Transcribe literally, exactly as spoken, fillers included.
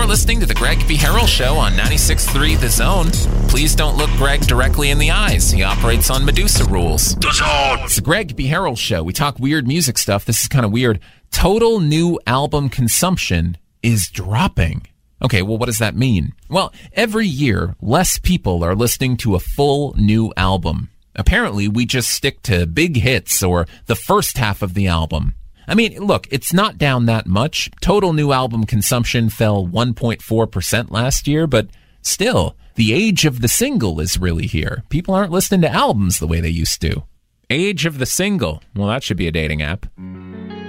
listening to The Greg B. Harrell Show on ninety-six point three The Zone. Please don't look Greg directly in the eyes. He operates on Medusa rules. The Zone! It's The Greg B. Harrell Show. We talk weird music stuff. This is kind of weird. Total new album consumption is dropping. Okay, well, what does that mean? Well, every year, less people are listening to a full new album. Apparently, we just stick to big hits or the first half of the album. I mean, look, it's not down that much. Total new album consumption fell one point four percent last year, but still, the age of the single is really here. People aren't listening to albums the way they used to. Age of the single. Well, that should be a dating app.